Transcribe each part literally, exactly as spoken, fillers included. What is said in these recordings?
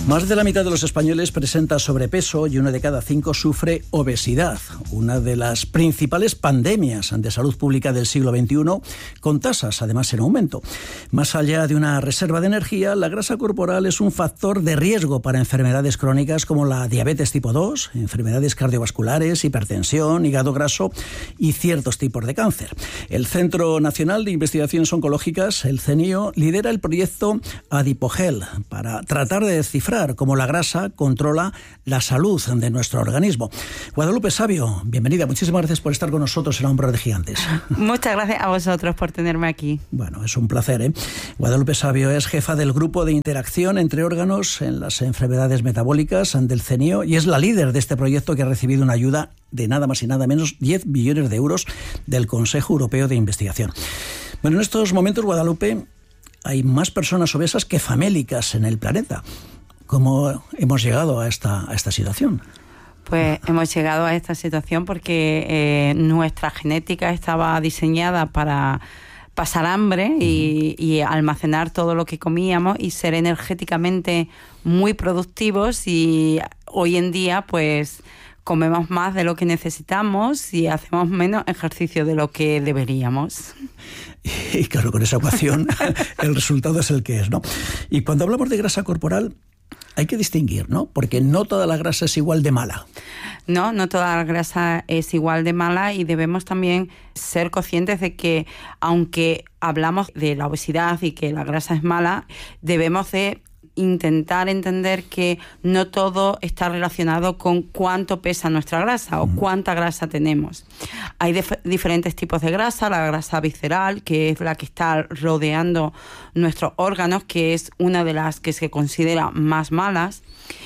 Más de la mitad de los españoles presenta sobrepeso y uno de cada cinco sufre obesidad, una de las principales pandemias de salud pública del siglo veintiuno, con tasas además en aumento. Más allá de una reserva de energía, la grasa corporal es un factor de riesgo para enfermedades crónicas como la diabetes tipo dos, enfermedades cardiovasculares, hipertensión, hígado graso y ciertos tipos de cáncer. El Centro Nacional de Investigaciones Oncológicas, el CENIO, lidera el proyecto Adipogel para tratar de descifrar cómo la grasa controla la salud de nuestro organismo. Guadalupe Sabio, bienvenida. Muchísimas gracias por estar con nosotros en Hombros de Gigantes. Muchas gracias a vosotros por tenerme aquí. Bueno, es un placer, ¿eh? Guadalupe Sabio es jefa del Grupo de Interacción entre Órganos en las Enfermedades Metabólicas del CENIO y es la líder de este proyecto que ha recibido una ayuda de nada más y nada menos diez millones de euros del Consejo Europeo de Investigación. Bueno, en estos momentos, Guadalupe, hay más personas obesas que famélicas en el planeta. ¿Cómo hemos llegado a esta, a esta situación? Pues hemos llegado a esta situación porque eh, nuestra genética estaba diseñada para pasar hambre y, y almacenar todo lo que comíamos y ser energéticamente muy productivos, y hoy en día pues comemos más de lo que necesitamos y hacemos menos ejercicio de lo que deberíamos. Y claro, con esa ecuación el resultado es el que es, ¿no? Y cuando hablamos de grasa corporal hay que distinguir, ¿no? Porque no toda la grasa es igual de mala. No, no toda la grasa es igual de mala, y debemos también ser conscientes de que, aunque hablamos de la obesidad y que la grasa es mala, debemos de intentar entender que no todo está relacionado con cuánto pesa nuestra grasa o cuánta grasa tenemos. Hay dif- diferentes tipos de grasa. La grasa visceral, que es la que está rodeando nuestros órganos, que es una de las que se considera más malas,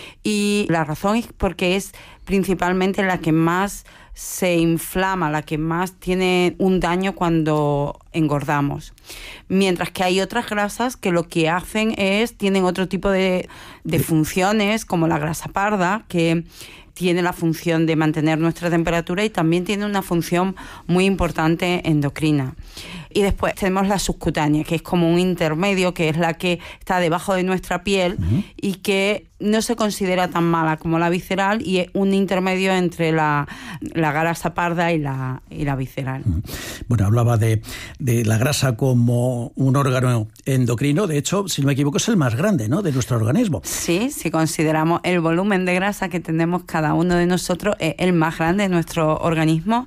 y la razón es porque es principalmente la que más se inflama, la que más tiene un daño cuando engordamos. Mientras que hay otras grasas que lo que hacen es, tienen otro tipo de, de funciones, como la grasa parda, que tiene la función de mantener nuestra temperatura y también tiene una función muy importante endocrina. Y después tenemos la subcutánea, que es como un intermedio, que es la que está debajo de nuestra piel uh-huh. y que no se considera tan mala como la visceral, y es un intermedio entre la, la grasa parda y la, y la visceral. Uh-huh. Bueno, hablaba de, de la grasa como un órgano endocrino. De hecho, si no me equivoco, es el más grande, ¿no?, de nuestro organismo. Sí, si consideramos el volumen de grasa que tenemos cada uno de nosotros, es el más grande de nuestro organismo,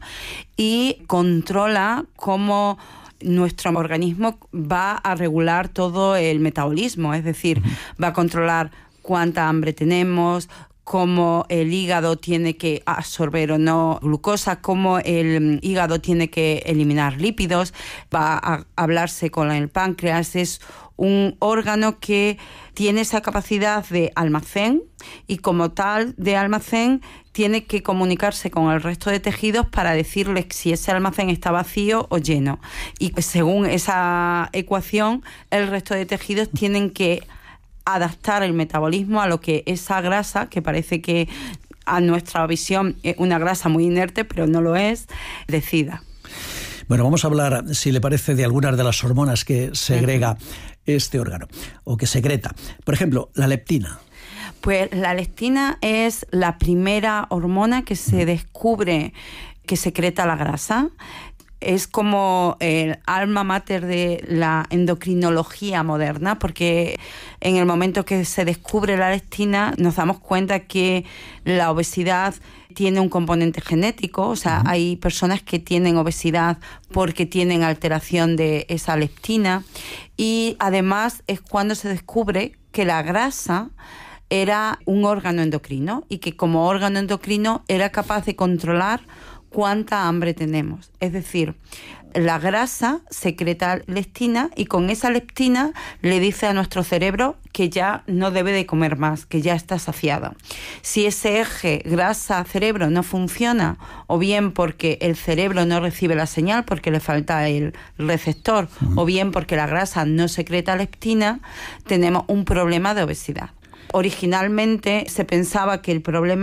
y controla cómo nuestro organismo va a regular todo el metabolismo. Es decir, uh-huh. va a controlar cuánta hambre tenemos, cómo el hígado tiene que absorber o no glucosa, cómo el hígado tiene que eliminar lípidos, va a hablarse con el páncreas. Es un órgano que tiene esa capacidad de almacén, y como tal de almacén tiene que comunicarse con el resto de tejidos para decirles si ese almacén está vacío o lleno. Y según esa ecuación, el resto de tejidos tienen que adaptar el metabolismo a lo que esa grasa, que parece que a nuestra visión es una grasa muy inerte, pero no lo es, decida. Bueno, vamos a hablar, si le parece, de algunas de las hormonas que segrega uh-huh. este órgano, o que secreta. Por ejemplo, la leptina. Pues la leptina es la primera hormona que se descubre que secreta la grasa. Es como el alma mater de la endocrinología moderna, porque en el momento que se descubre la leptina nos damos cuenta que la obesidad tiene un componente genético. O sea, uh-huh. hay personas que tienen obesidad porque tienen alteración de esa leptina, y además es cuando se descubre que la grasa era un órgano endocrino, y que como órgano endocrino era capaz de controlar cuánta hambre tenemos. Es decir, la grasa secreta leptina, y con esa leptina le dice a nuestro cerebro que ya no debe de comer más, que ya está saciado. Si ese eje grasa-cerebro no funciona, o bien porque el cerebro no recibe la señal porque le falta el receptor, uh-huh. o bien porque la grasa no secreta leptina, tenemos un problema de obesidad. Originalmente se pensaba que el problema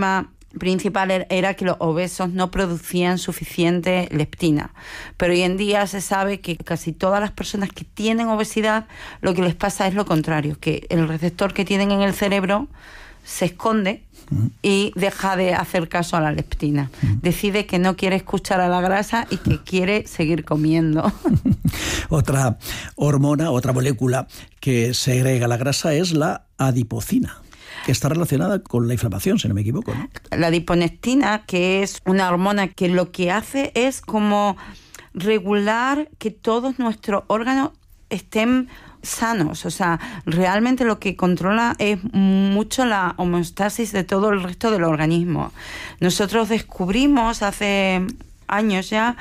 principal era que los obesos no producían suficiente leptina. Pero hoy en día se sabe que casi todas las personas que tienen obesidad, lo que les pasa es lo contrario, que el receptor que tienen en el cerebro se esconde y deja de hacer caso a la leptina. Decide que no quiere escuchar a la grasa y que quiere seguir comiendo. Otra hormona, otra molécula que segrega la grasa es la adipocina, que está relacionada con la inflamación, si no me equivoco, ¿no? La adiponectina, que es una hormona que lo que hace es como regular que todos nuestros órganos estén sanos. O sea, realmente lo que controla es mucho la homeostasis de todo el resto del organismo. Nosotros descubrimos hace años ya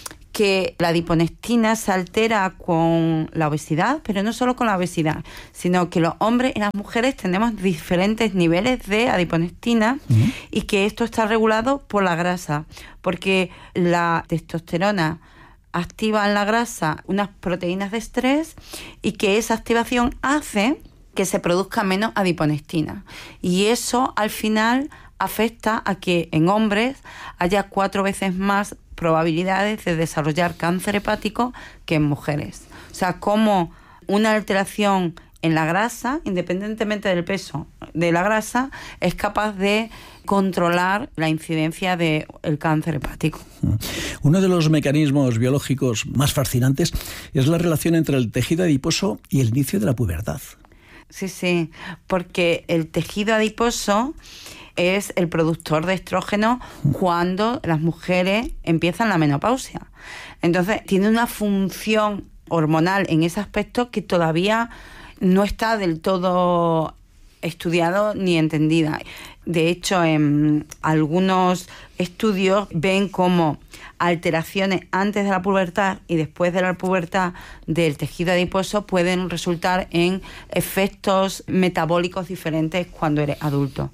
que la adiponectina se altera con la obesidad, pero no solo con la obesidad, sino que los hombres y las mujeres tenemos diferentes niveles de adiponectina uh-huh. y que esto está regulado por la grasa, porque la testosterona activa en la grasa unas proteínas de estrés y que esa activación hace que se produzca menos adiponectina. Y eso al final afecta a que en hombres haya cuatro veces más probabilidades de desarrollar cáncer hepático que en mujeres. O sea, como una alteración en la grasa, independientemente del peso de la grasa, es capaz de controlar la incidencia del cáncer hepático. Uno de los mecanismos biológicos más fascinantes es la relación entre el tejido adiposo y el inicio de la pubertad. Sí, sí, porque el tejido adiposo es el productor de estrógeno cuando las mujeres empiezan la menopausia. Entonces, tiene una función hormonal en ese aspecto que todavía no está del todo estudiado ni entendida. De hecho, en algunos estudios ven como alteraciones antes de la pubertad y después de la pubertad del tejido adiposo pueden resultar en efectos metabólicos diferentes cuando eres adulto.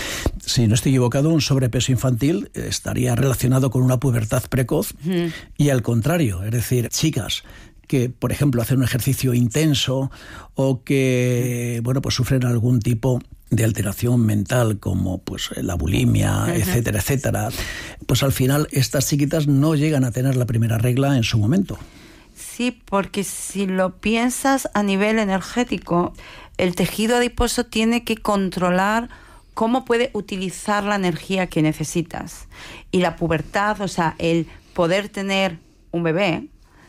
Si no estoy equivocado, un sobrepeso infantil estaría relacionado con una pubertad precoz mm. y al contrario, es decir, chicas que, por ejemplo, hacen un ejercicio intenso o que, bueno, pues sufren algún tipo de alteración mental como pues la bulimia, uh-huh. etcétera, etcétera, pues al final estas chiquitas no llegan a tener la primera regla en su momento. Sí, porque si lo piensas a nivel energético, el tejido adiposo tiene que controlar cómo puede utilizar la energía que necesitas. Y la pubertad, o sea, el poder tener un bebé,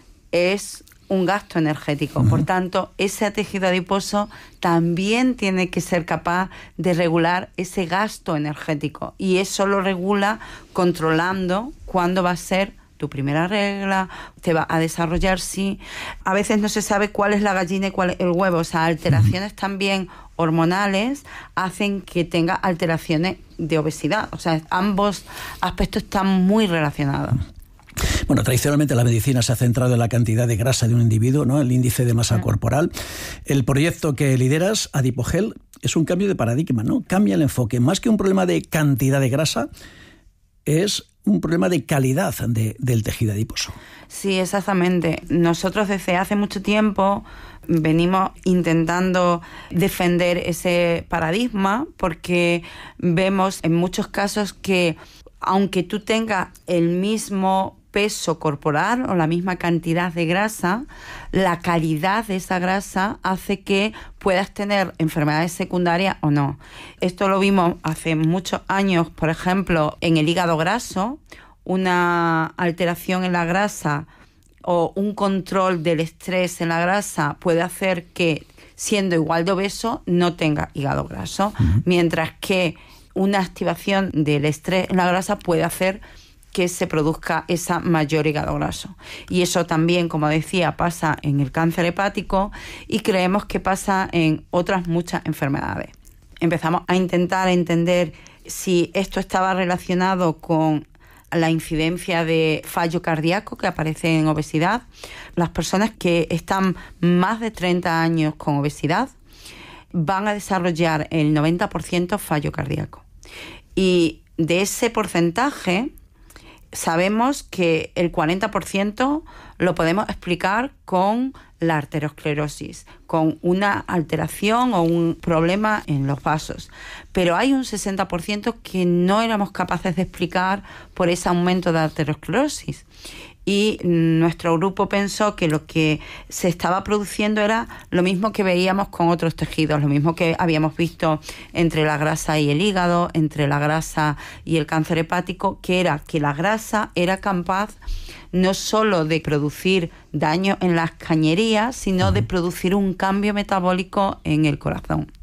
es un gasto energético. Uh-huh. Por tanto, ese tejido adiposo también tiene que ser capaz de regular ese gasto energético. Y eso lo regula controlando cuándo va a ser tu primera regla, te va a desarrollar, sí. A veces no se sabe cuál es la gallina y cuál es el huevo. O sea, alteraciones uh-huh. también hormonales hacen que tenga alteraciones de obesidad. O sea, ambos aspectos están muy relacionados. Uh-huh. Bueno, tradicionalmente la medicina se ha centrado en la cantidad de grasa de un individuo, ¿no? El índice de masa sí. corporal. El proyecto que lideras, Adipogel, es un cambio de paradigma, ¿no? Cambia el enfoque. Más que un problema de cantidad de grasa, es un problema de calidad de, del tejido adiposo. Sí, exactamente. Nosotros desde hace mucho tiempo venimos intentando defender ese paradigma porque vemos en muchos casos que aunque tú tengas el mismo peso corporal o la misma cantidad de grasa, la calidad de esa grasa hace que puedas tener enfermedades secundarias o no. Esto lo vimos hace muchos años, por ejemplo, en el hígado graso, una alteración en la grasa o un control del estrés en la grasa puede hacer que, siendo igual de obeso, no tenga hígado graso, uh-huh. mientras que una activación del estrés en la grasa puede hacer que se produzca esa mayor hígado graso. Y eso también, como decía, pasa en el cáncer hepático y creemos que pasa en otras muchas enfermedades. Empezamos a intentar entender si esto estaba relacionado con la incidencia de fallo cardíaco que aparece en obesidad. Las personas que están más de treinta años con obesidad van a desarrollar el noventa por ciento fallo cardíaco. Y de ese porcentaje sabemos que el cuarenta por ciento lo podemos explicar con la arteriosclerosis, con una alteración o un problema en los vasos. Pero hay un sesenta por ciento que no éramos capaces de explicar por ese aumento de arteriosclerosis. Y nuestro grupo pensó que lo que se estaba produciendo era lo mismo que veíamos con otros tejidos, lo mismo que habíamos visto entre la grasa y el hígado, entre la grasa y el cáncer hepático, que era que la grasa era capaz no solo de producir daño en las cañerías, sino de producir un cambio metabólico en el corazón.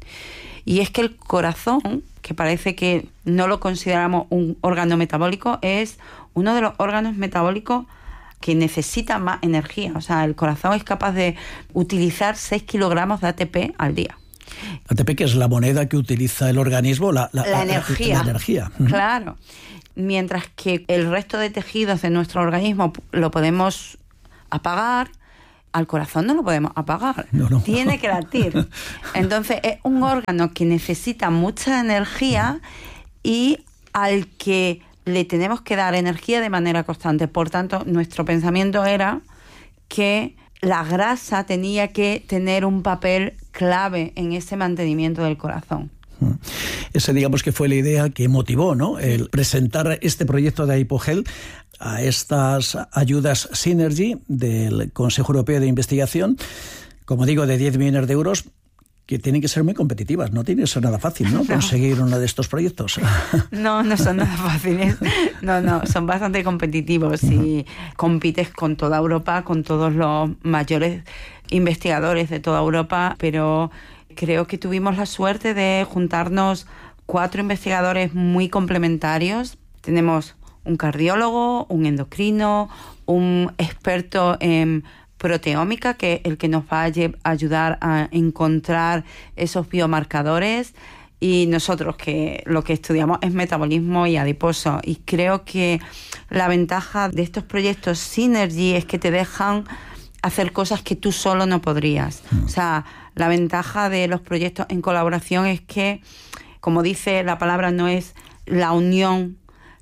Y es que el corazón, que parece que no lo consideramos un órgano metabólico, es uno de los órganos metabólicos que necesita más energía. O sea, el corazón es capaz de utilizar seis kilogramos de A T P al día. A T P, que es la moneda que utiliza el organismo, la, la, la energía. La, la energía. Claro. Mientras que el resto de tejidos de nuestro organismo lo podemos apagar, al corazón no lo podemos apagar. No, no. Tiene que latir. Entonces, es un órgano que necesita mucha energía y al que le tenemos que dar energía de manera constante. Por tanto, nuestro pensamiento era que la grasa tenía que tener un papel clave en ese mantenimiento del corazón. Esa, digamos, que fue la idea que motivó, ¿no?, el presentar este proyecto de Aipogel a estas ayudas Synergy del Consejo Europeo de Investigación, como digo, de diez millones de euros, que tienen que ser muy competitivas. No tiene que ser nada fácil, ¿no?, no. conseguir uno de estos proyectos. No, no son nada fáciles. No, no, son bastante competitivos y compites con toda Europa, con todos los mayores investigadores de toda Europa, pero creo que tuvimos la suerte de juntarnos cuatro investigadores muy complementarios. Tenemos un cardiólogo, un endocrino, un experto en proteómica, que es el que nos va a ayudar a encontrar esos biomarcadores, y nosotros que lo que estudiamos es metabolismo y adiposo. Y creo que la ventaja de estos proyectos Synergy es que te dejan hacer cosas que tú solo no podrías. O sea, la ventaja de los proyectos en colaboración es que, como dice la palabra, no es la unión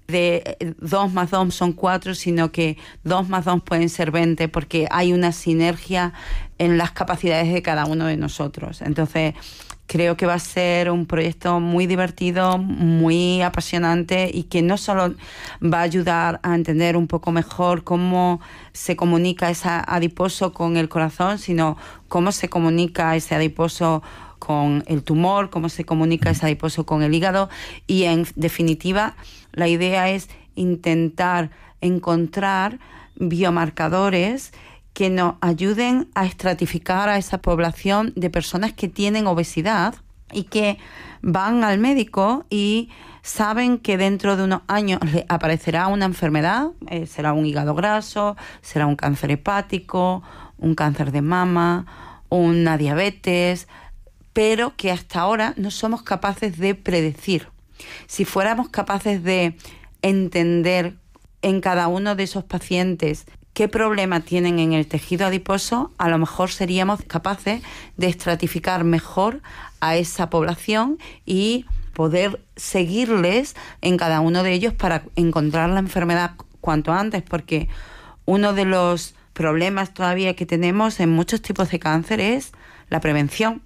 de dos más dos son cuatro, sino que dos más dos pueden ser veinte, porque hay una sinergia en las capacidades de cada uno de nosotros. Entonces, creo que va a ser un proyecto muy divertido, muy apasionante, y que no solo va a ayudar a entender un poco mejor cómo se comunica ese adiposo con el corazón, sino cómo se comunica ese adiposo con el tumor, cómo se comunica ese adiposo con el hígado. Y en definitiva, la idea es intentar encontrar biomarcadores que nos ayuden a estratificar a esa población de personas que tienen obesidad y que van al médico y saben que dentro de unos años les aparecerá una enfermedad, eh, será un hígado graso, será un cáncer hepático, un cáncer de mama, una diabetes, pero que hasta ahora no somos capaces de predecir. Si fuéramos capaces de entender en cada uno de esos pacientes qué problema tienen en el tejido adiposo, a lo mejor seríamos capaces de estratificar mejor a esa población y poder seguirles en cada uno de ellos para encontrar la enfermedad cuanto antes, porque uno de los problemas todavía que tenemos en muchos tipos de cáncer es la prevención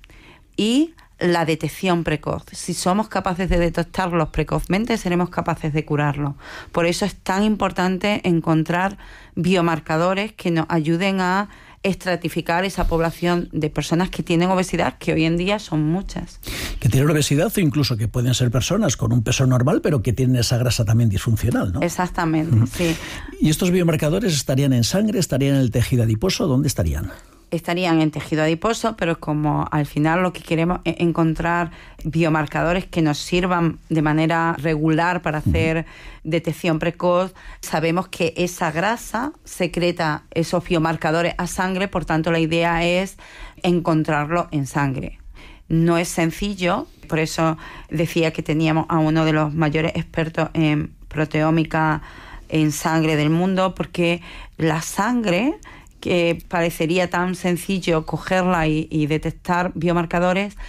y la detección precoz. Si somos capaces de detectarlos precozmente, seremos capaces de curarlos. Por eso es tan importante encontrar biomarcadores que nos ayuden a estratificar esa población de personas que tienen obesidad, que hoy en día son muchas. Que tienen obesidad, o incluso que pueden ser personas con un peso normal, pero que tienen esa grasa también disfuncional, ¿no? Exactamente, uh-huh. Sí. ¿Y estos biomarcadores estarían en sangre, estarían en el tejido adiposo? ¿Dónde estarían? Estarían en tejido adiposo, pero como al final lo que queremos es encontrar biomarcadores que nos sirvan de manera regular para hacer detección precoz, sabemos que esa grasa secreta esos biomarcadores a sangre, por tanto la idea es encontrarlo en sangre. No es sencillo, por eso decía que teníamos a uno de los mayores expertos en proteómica en sangre del mundo, porque la sangre, que parecería tan sencillo cogerla y, y detectar biomarcadores,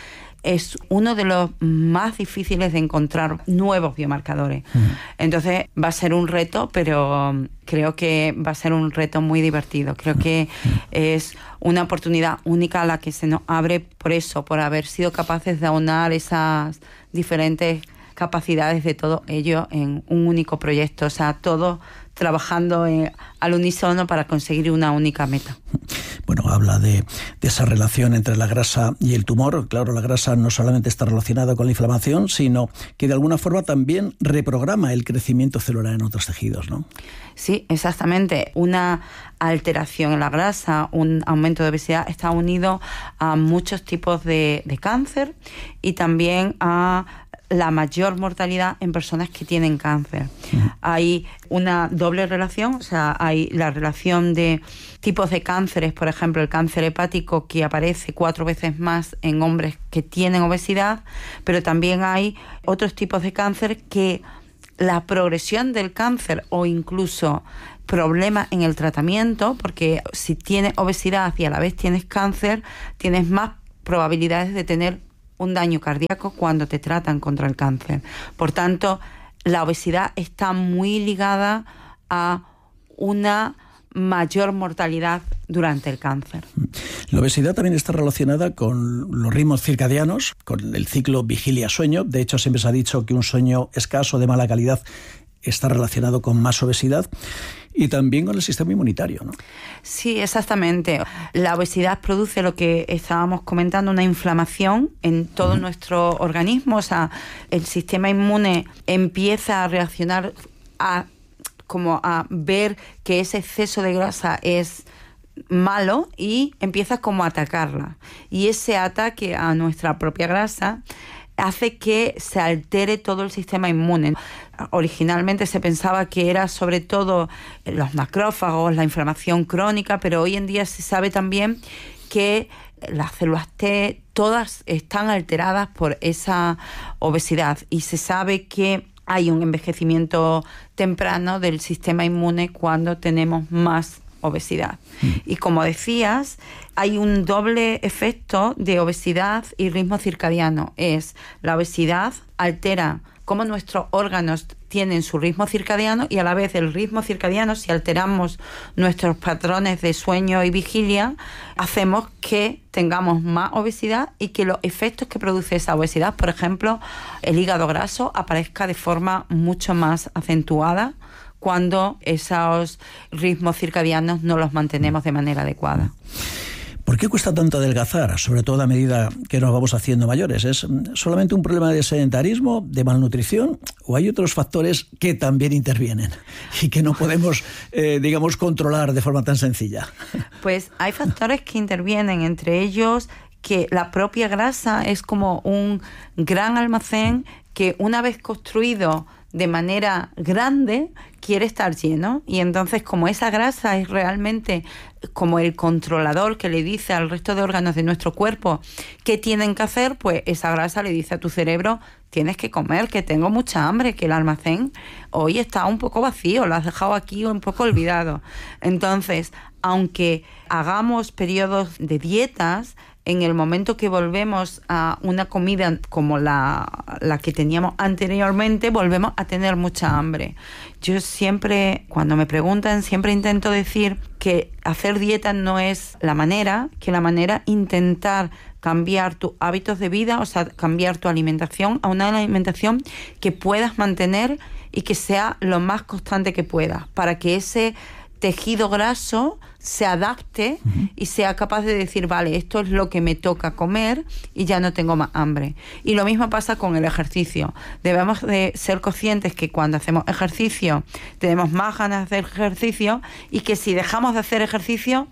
es uno de los más difíciles de encontrar nuevos biomarcadores. Uh-huh. Entonces va a ser un reto, pero creo que va a ser un reto muy divertido. Creo que uh-huh. es una oportunidad única a la que se nos abre por eso, por haber sido capaces de aunar esas diferentes capacidades de todo ello en un único proyecto. O sea, todos trabajando en, al unísono para conseguir una única meta. Bueno, habla de, de esa relación entre la grasa y el tumor. Claro, la grasa no solamente está relacionada con la inflamación, sino que de alguna forma también reprograma el crecimiento celular en otros tejidos, ¿no? Sí, exactamente. Una alteración en la grasa, un aumento de obesidad está unido a muchos tipos de, de cáncer y también a la mayor mortalidad en personas que tienen cáncer. Uh-huh. Hay una doble relación, o sea, hay la relación de tipos de cánceres, por ejemplo, el cáncer hepático que aparece cuatro veces más en hombres que tienen obesidad, pero también hay otros tipos de cáncer que la progresión del cáncer o incluso problemas en el tratamiento, porque si tienes obesidad y a la vez tienes cáncer, tienes más probabilidades de tener un daño cardíaco cuando te tratan contra el cáncer. Por tanto, la obesidad está muy ligada a una mayor mortalidad durante el cáncer. La obesidad también está relacionada con los ritmos circadianos, con el ciclo vigilia-sueño. De hecho, siempre se ha dicho que un sueño escaso de mala calidad está relacionado con más obesidad y también con el sistema inmunitario, ¿no? Sí, exactamente. La obesidad produce lo que estábamos comentando, una inflamación en todo uh-huh. nuestro organismo. O sea, el sistema inmune empieza a reaccionar a como a ver que ese exceso de grasa es malo y empieza como a atacarla. Y ese ataque a nuestra propia grasa hace que se altere todo el sistema inmune. Originalmente se pensaba que era sobre todo los macrófagos, la inflamación crónica, pero hoy en día se sabe también que las células T todas están alteradas por esa obesidad y se sabe que hay un envejecimiento temprano del sistema inmune cuando tenemos más obesidad. Mm. Y como decías, hay un doble efecto de obesidad y ritmo circadiano. Es la obesidad altera cómo nuestros órganos tienen su ritmo circadiano y a la vez el ritmo circadiano, si alteramos nuestros patrones de sueño y vigilia, hacemos que tengamos más obesidad y que los efectos que produce esa obesidad, por ejemplo, el hígado graso, aparezca de forma mucho más acentuada cuando esos ritmos circadianos no los mantenemos de manera adecuada. ¿Por qué cuesta tanto adelgazar, sobre todo a medida que nos vamos haciendo mayores? ¿Es solamente un problema de sedentarismo, de malnutrición, o hay otros factores que también intervienen y que no podemos, eh, digamos, controlar de forma tan sencilla? Pues hay factores que intervienen, entre ellos que la propia grasa es como un gran almacén que una vez construido de manera grande quiere estar lleno, y entonces como esa grasa es realmente como el controlador que le dice al resto de órganos de nuestro cuerpo qué tienen que hacer, pues esa grasa le dice a tu cerebro: tienes que comer, que tengo mucha hambre, que el almacén hoy está un poco vacío, lo has dejado aquí un poco olvidado. Entonces, aunque hagamos periodos de dietas, en el momento que volvemos a una comida como la, la que teníamos anteriormente, volvemos a tener mucha hambre. Yo siempre, cuando me preguntan, siempre intento decir que hacer dieta no es la manera, que la manera es intentar cambiar tus hábitos de vida, o sea, cambiar tu alimentación a una alimentación que puedas mantener y que sea lo más constante que puedas, para que ese tejido graso se adapte uh-huh. y sea capaz de decir, vale, esto es lo que me toca comer y ya no tengo más hambre. Y lo mismo pasa con el ejercicio. Debemos de ser conscientes que cuando hacemos ejercicio tenemos más ganas de hacer ejercicio, y que si dejamos de hacer ejercicio,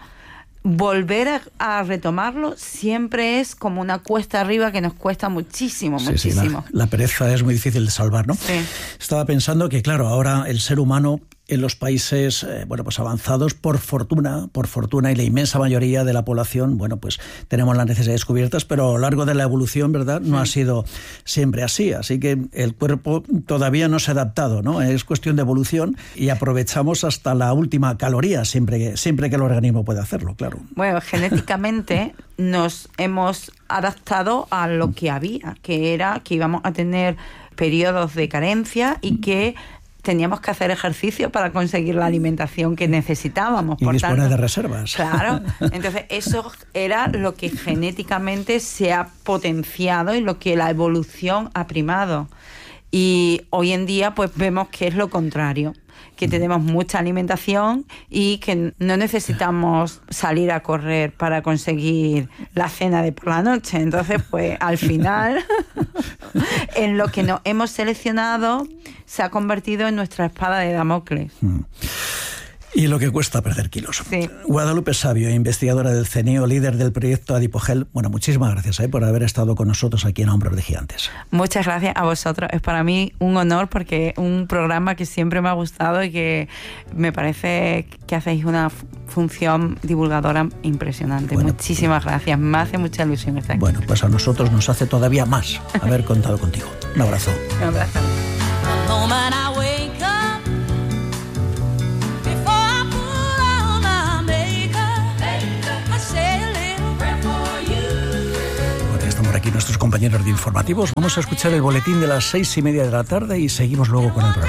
volver a, a retomarlo siempre es como una cuesta arriba que nos cuesta muchísimo, sí, muchísimo. Sí, la, la pereza es muy difícil de salvar, ¿no? Sí. Estaba pensando que, claro, ahora el ser humano en los países eh, bueno, pues avanzados, por fortuna, por fortuna, y la inmensa mayoría de la población, bueno, pues tenemos las necesidades cubiertas, pero a lo largo de la evolución, ¿verdad?, no ha sido siempre así. Así que el cuerpo todavía no se ha adaptado, ¿no? Es cuestión de evolución y aprovechamos hasta la última caloría, siempre que, siempre que el organismo puede hacerlo, claro. Bueno, genéticamente nos hemos adaptado a lo que había, que era que íbamos a tener periodos de carencia y que teníamos que hacer ejercicio para conseguir la alimentación que necesitábamos. Y por disponer tanto, de reservas. Claro. Entonces, eso era lo que genéticamente se ha potenciado y lo que la evolución ha primado. Y hoy en día, pues vemos que es lo contrario, que tenemos mucha alimentación y que no necesitamos salir a correr para conseguir la cena de por la noche. Entonces, pues al final, en lo que nos hemos seleccionado se ha convertido en nuestra espada de Damocles. Mm. Y lo que cuesta perder kilos. Sí. Guadalupe Sabio, investigadora del CENIO, líder del proyecto Adipogel. Bueno, muchísimas gracias eh, por haber estado con nosotros aquí en Hombros de Gigantes. Muchas gracias a vosotros. Es para mí un honor porque es un programa que siempre me ha gustado y que me parece que hacéis una función divulgadora impresionante. Bueno, muchísimas gracias. Me hace mucha ilusión estar aquí. Bueno, pues a nosotros nos hace todavía más haber contado contigo. Un abrazo. Un abrazo. Aquí nuestros compañeros de informativos. Vamos a escuchar el boletín de las seis y media de la tarde y seguimos luego con el programa.